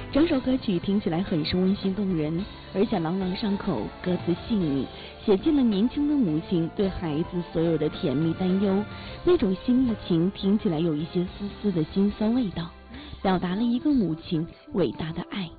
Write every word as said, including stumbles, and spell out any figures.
整首歌曲听起来很是温馨动人，而且朗朗上口，歌词细腻，写尽了年轻的母亲对孩子所有的甜蜜担忧，那种心意情听起来有一些丝丝的辛酸味道，表达了一个母亲伟大的爱。